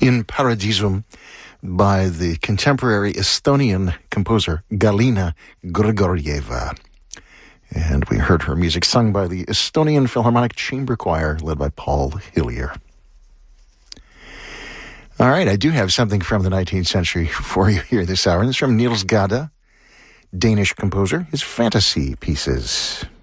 In Paradisum by the contemporary Estonian composer Galina Grigorieva. And we heard her music sung by the Estonian Philharmonic Chamber Choir, led by Paul Hillier. All right, I do have something from the 19th century for you here this hour. This is from Niels Gade, Danish composer, his fantasy pieces.